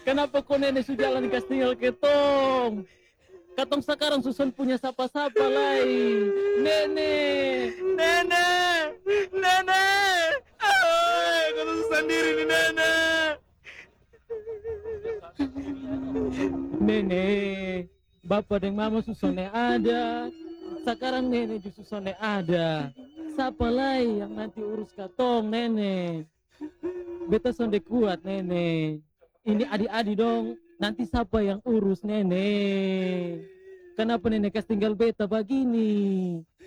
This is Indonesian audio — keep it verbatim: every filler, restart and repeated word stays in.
Kenapa kau nenek sudah jalan kasih tinggal ketong? Katong sekarang susun punya sapa-sapa lai. Nenek. Nenek, nenek, ah, aku sendiri nih nenek. Nenek, bapak dan mama susone ada. Sekarang nenek justru susone ada. Siapa lai yang nanti urus katong nenek? Beta sonde kuat nenek. Ini adik-adik dong. Nanti siapa yang urus nenek? Kenapa nenek kasih tinggal beta begini?